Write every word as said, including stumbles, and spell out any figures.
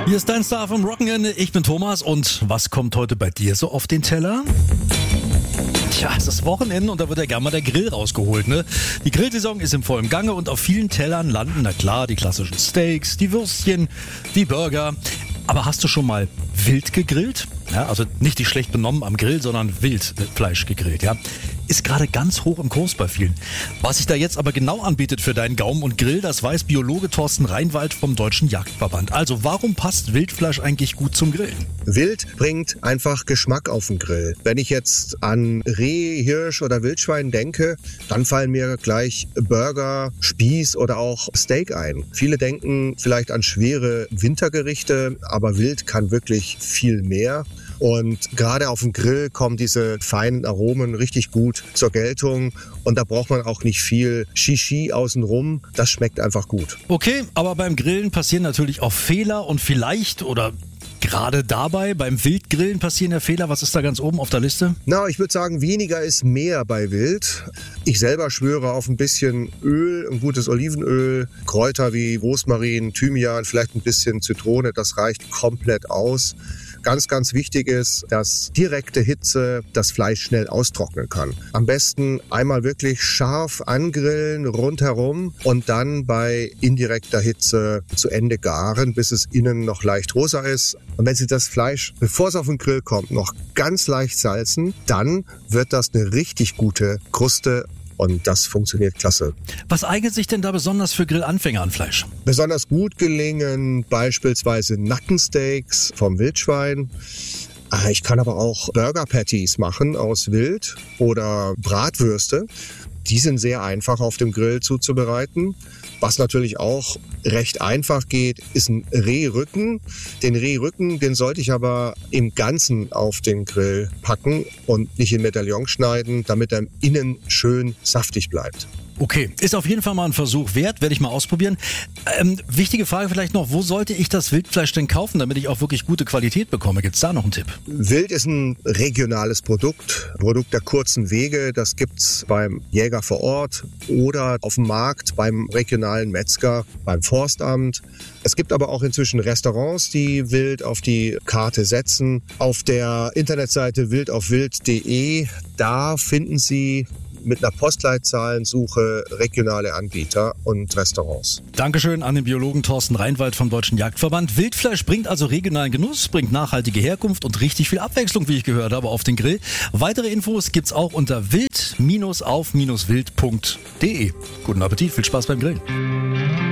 Hier ist dein Star vom Rockenende. Ich bin Thomas und was kommt heute bei dir so auf den Teller? Tja, es ist Wochenende und da wird ja gerne mal der Grill rausgeholt, ne? Die Grillsaison ist im vollen Gange und auf vielen Tellern landen, na klar, die klassischen Steaks, die Würstchen, die Burger. Aber hast du schon mal wild gegrillt? Ja, also nicht die schlecht benommen am Grill, sondern Wildfleisch gegrillt, ja. Ist gerade ganz hoch im Kurs bei vielen. Was sich da jetzt aber genau anbietet für deinen Gaumen und Grill, das weiß Biologe Thorsten Reinwald vom Deutschen Jagdverband. Also warum passt Wildfleisch eigentlich gut zum Grillen? Wild bringt einfach Geschmack auf den Grill. Wenn ich jetzt an Reh, Hirsch oder Wildschwein denke, dann fallen mir gleich Burger, Spieß oder auch Steak ein. Viele denken vielleicht an schwere Wintergerichte, aber Wild kann wirklich viel mehr. Und gerade auf dem Grill kommen diese feinen Aromen richtig gut zur Geltung. Und da braucht man auch nicht viel Shishi außenrum. Das schmeckt einfach gut. Okay, aber beim Grillen passieren natürlich auch Fehler und vielleicht oder gerade dabei, beim Wildgrillen passieren ja Fehler. Was ist da ganz oben auf der Liste? Na, ich würde sagen, weniger ist mehr bei Wild. Ich selber schwöre auf ein bisschen Öl, ein gutes Olivenöl, Kräuter wie Rosmarin, Thymian, vielleicht ein bisschen Zitrone. Das reicht komplett aus. Ganz, ganz wichtig ist, dass direkte Hitze das Fleisch schnell austrocknen kann. Am besten einmal wirklich scharf angrillen, rundherum und dann bei indirekter Hitze zu Ende garen, bis es innen noch leicht rosa ist. Und wenn Sie das Fleisch, bevor es auf den Grill kommt, noch ganz leicht salzen, dann wird das eine richtig gute Kruste. Und das funktioniert klasse. Was eignet sich denn da besonders für Grillanfänger an Fleisch? Besonders gut gelingen beispielsweise Nackensteaks vom Wildschwein. Ich kann aber auch Burger Patties machen aus Wild oder Bratwürste. Die sind sehr einfach auf dem Grill zuzubereiten. Was natürlich auch recht einfach geht, ist ein Rehrücken. Den Rehrücken, den sollte ich aber im Ganzen auf den Grill packen und nicht in Medaillon schneiden, damit er innen schön saftig bleibt. Okay, ist auf jeden Fall mal ein Versuch wert, werde ich mal ausprobieren. Ähm, wichtige Frage vielleicht noch, wo sollte ich das Wildfleisch denn kaufen, damit ich auch wirklich gute Qualität bekomme? Gibt's da noch einen Tipp? Wild ist ein regionales Produkt, Produkt der kurzen Wege. Das gibt's beim Jäger vor Ort oder auf dem Markt beim regionalen Metzger, beim Forstamt. Es gibt aber auch inzwischen Restaurants, die Wild auf die Karte setzen. Auf der Internetseite wildaufwild punkt de, da finden Sie mit einer Postleitzahlensuche regionale Anbieter und Restaurants. Dankeschön an den Biologen Thorsten Reinwald vom Deutschen Jagdverband. Wildfleisch bringt also regionalen Genuss, bringt nachhaltige Herkunft und richtig viel Abwechslung, wie ich gehört habe, auf den Grill. Weitere Infos gibt's auch unter wild auf wild punkt de. Guten Appetit, viel Spaß beim Grillen.